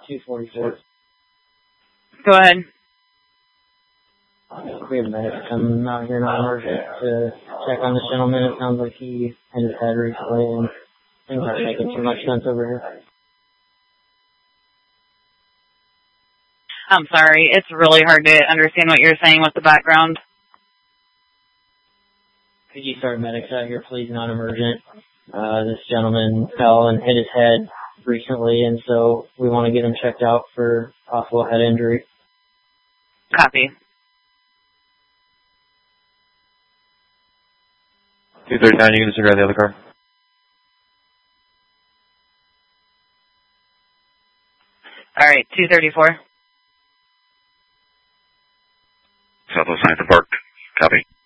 244. Go ahead. We have medics come out here non-emergent to check on this gentleman. It sounds like he hit his head recently and things aren't making too much sense over here. I'm sorry. It's really hard to understand what you're saying with the background. Could you start medics out here, please, non-emergent? This gentleman fell and hit his head recently, and so we want to get him checked out for possible head injury. Copy. 239, you can disregard the other car. All right, 234. Southwest 9th Park. Copy.